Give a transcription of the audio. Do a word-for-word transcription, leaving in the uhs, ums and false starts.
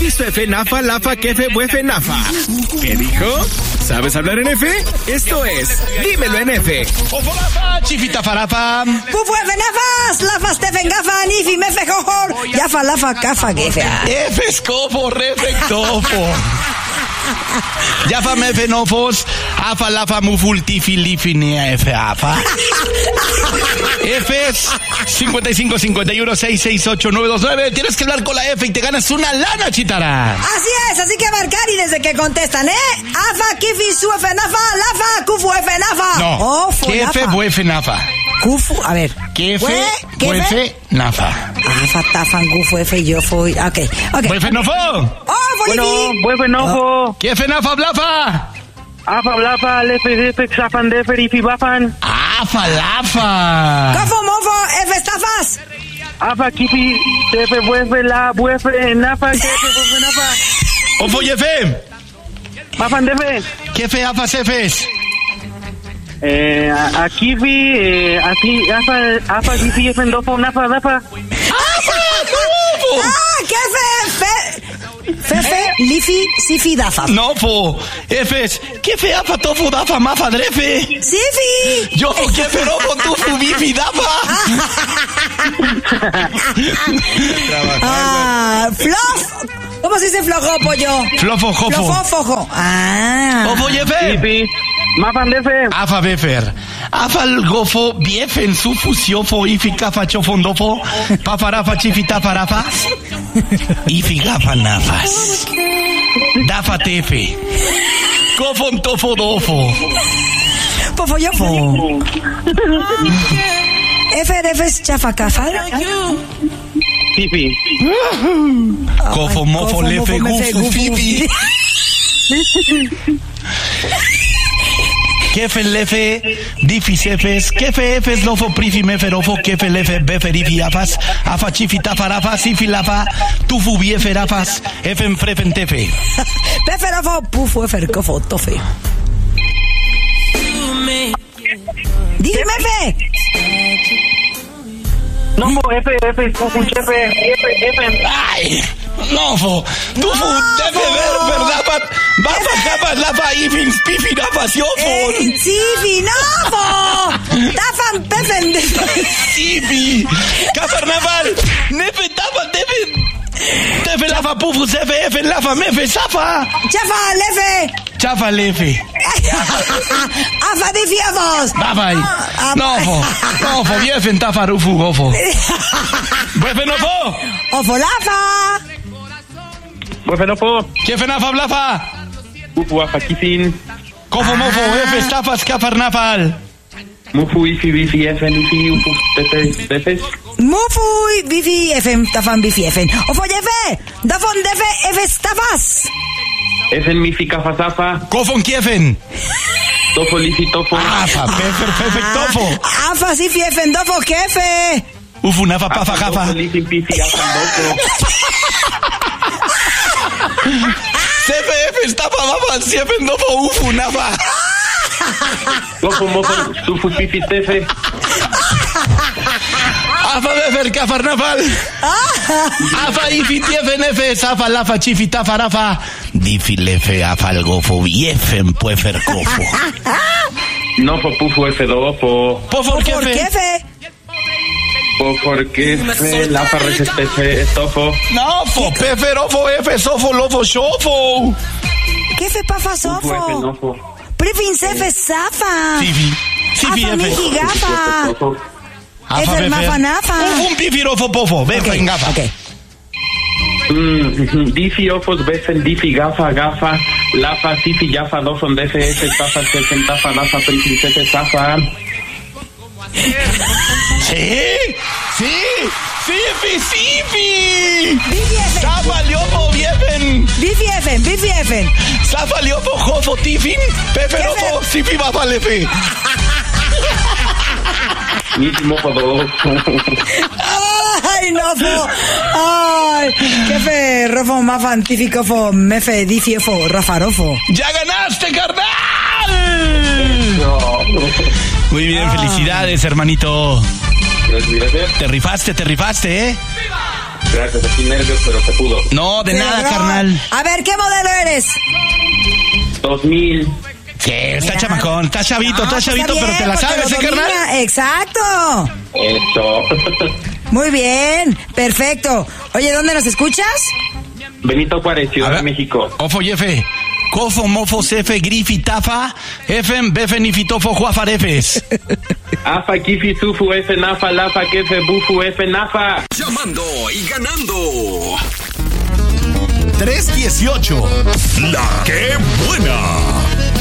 Nifi, Suefe, Nafa, Lafa, Kefe, Buefe, Nafa. ¿Qué dijo? ¿Sabes hablar en F? Esto es Dímelo en F. Ofolafa, chifita farafa. Pufuefe, Nafas, Lafas, Tefen, Gafa, Nifi, Mefe, Jojor, Yafa, Lafa, Cafa, Gefe. F, escofo, refectofo. Yafa, mefe, nofos. Afa, lafa, muful, tifi, lifi, nia, F, afa. F es cincuenta y cinco, cincuenta y uno, seis seis ocho, nueve dos nueve. Tienes que hablar con la F y te ganas una lana, Chitara. Así es, así que marcar y desde que contestan, ¿eh? Afa, Kifi, Suefe, Nafa, Lafa, Kufu, Efe, Nafa. No. Ofo, Kefe, Nafa. buefe, nafa. Kufu, a ver. Kefe, Bue, Kefe. buefe, nafa. Afa, Tafan, Kufu, Efe, yo fui. Ok, ok. Buefe, nofo. Ofo, Bueno, Lifi. buefe nofo. Kefe, nafa, blafa. Afa blafa, lefe defe, xafan defer, ifi bafan. Afa, lafa. Kofo, Mofo, Efe, Estafas. Afa kifi, defe, buefe, la, buefe, nafa, kefe, buefe, nafa. Ofo, yefe. Bafan defe. Kefe, afa, sefes. Eh, a, a kifi, eh, así, afa, afa, kifi, efen, dofo, nafa, dafa. Ah, Kefe, Fe. Fefe, Lifi, Sifi, Dafa. Nofo. Efes. Kefe, afa, tofu, dafa, mafa, drefe. Sifi. Yo, kefe, nofo, tufu, bifi, dafa. Ah, Flof. ¿Cómo se dice flojo, pollo? Flofo, jofo. Flofo, fojo. Ah. Ofo, yefe. Kifi, mafan defe. Afa, befer. Afal, gofo, biefen, sufu, siofo, ifi, kafa, chofondofo. Pafarafa, chifita, farafa. Ifi, gafa, nafas. Dafa, tefe. Kofon, tofo, dofo. Pofo, yofo. Efe, refes, chafa, cafal. Kifi. Kofo, mofo, Kofo, lefe, mofo, mefe, gufu, gufu. fifi. Kefe, lefe, difi, sefes. Kefe, efes, lofo, prifi, meferofo. Kefe, lefe, befer, ifi, afas. Afa, chifita, farafa, sifi, lafa. Tufu, biefer, afas. Efen, frefen, tefe. Peferofo, pufo, efer, cofo, tofe. Dime, Fe. Nofo, efe, efe, kufu, chefe, efe, efe. Ay, nofo. Tufu, tefe, ver, verdad, bafa, capas, lafa, ifin, pifi, nafa, siofon. Eh, Sifi, no. Tafan, pefen. Sifi, cafarnaval, nefe, tapa, tefe. Tefe, lafa, pufu, sefe, efe, lafa, mefe, zafa. Chafa, lefe. Chafa, lefe. Afa, difiamos. Bafai. Ah, Nofo, nofo, biefen, tafa, rufu, gofo. Buefe, nofo. Ofo, lafa. Buefe nofo. Kefe, nafa, blafa. Kufu, afa, kifin. Kofo, mofo, efe, stafas, cafarnafal. Mufu, ifi, bifi, efen, ifi, ufu, tefe, defes. Mufui, bifi, efen, tafan, bifi, efen. Ofo, yefe. Dafon, defe, efe, stafas. Efen, mifi, kafa, zafa. Kofon, kiefen. Tofo, lifi, tofo. Afa, pefer, perfectofo. Afa, sifi, efen, dofo, kefe. Ufu, nafa, pafa, Afa, jafa. tofo, lifi, pifi, afan, dofo. Sefe, efe, stafa, bafa, siefen, dofo, ufu, nafa. Tofo, mofo, sufu, pifi, tefe. Afa, befer, cafarnafal. Afa, ifi, tiefen, efe, safa, lafa, chifi, tafa, rafa. Difi, lefe, afal, gofo, biefen, puefer, cofo. Nofo, pufu, efe, dofo. Pofor, ¿Por kefe. kefe? Por kefe, lafa, resetefe, estofo. Nofo, peferofo, efe, sofo, lofo, shofo. Kefe, pafa, Pufu, efe, sofo. nofo. Prifin, sefe, safa. Sifi, sifi, Afa, efe. miji, gafa. Tofo. Afa, Efer, befer. mafa, nafa. Un pifirofo, pofo, befen, gafa. Ok. Mm, Difi, ofos, befen, difi, gafa, gafa. Lafa, sifi, yafa, dofon, defe, efe, tafa, sefen, tafa, lafa, prifin, sefe, zafa. Sí, sí, sifi, sifi. Bifi, efen. Safa, liopo, biefen. Bifi, efen, bifi, efen. Safa, liopo, jofo, tifin. Peferofo, sifi, bafa, lefe. Mifi, mofo, dofo. Ay, no, fo. Ay, kefe, rofo, mafan, tificofo, mefe, difiofo, rafarofo. ¡Ya ganaste, carnal! Muy bien, felicidades, hermanito. Gracias, gracias. Te rifaste, te rifaste, ¿eh? Gracias, aquí nervios, pero se pudo. No, de Sí, nada, no. carnal. A ver, ¿qué modelo eres? dos mil. ¿Qué? Está Mira. chamacón, está chavito, No, está pues chavito, bien, pero te la porque sabes, lo ¿eh, carnal? domina. Exacto. Eso. Muy bien, perfecto. Oye, ¿dónde nos escuchas? Benito Juárez, A Ciudad ver, de México. Ofo y F. Cofo, mofo, cefe, grifi, tafa, efen, befen, ifitofo, juafarefes. Afa, kifi, sufu, efe, nafa, lafa, kefe, bufu, efe, nafa. Llamando y ganando. tres dieciocho. La que buena.